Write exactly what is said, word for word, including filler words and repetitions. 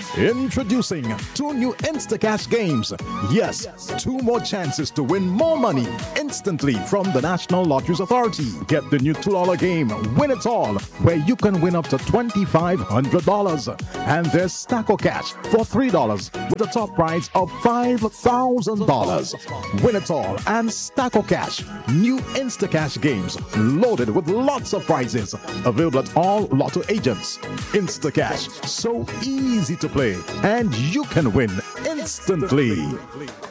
Introducing two new Instacash games. Yes, two more chances to win more money instantly from the National Lotteries Authority. Get the new two dollar game, Win It All, where you can win up to twenty-five hundred dollars. And there's Stacko Cash for three dollars with a top prize of five thousand dollars. Win It All and Stacko Cash, new Instacash games loaded with lots of prizes. Available at all Lotto agents. Instacash, so easy to play, and you can win instantly.